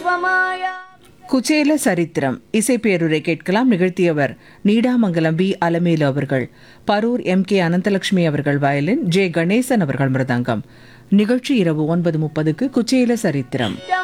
குச்சேல சரித்திரம் இசைப்பேருரை கேட்கலாம். நிகழ்த்தியவர் நீடாமங்கலம் வி அலமேலு அவர்கள். பரூர் MK அனந்தலட்சுமி அவர்கள் வயலின், ஜே கணேசன் அவர்கள் மிருதங்கம். நிகழ்ச்சி இரவு 9:30க்கு குச்சேல சரித்திரம்.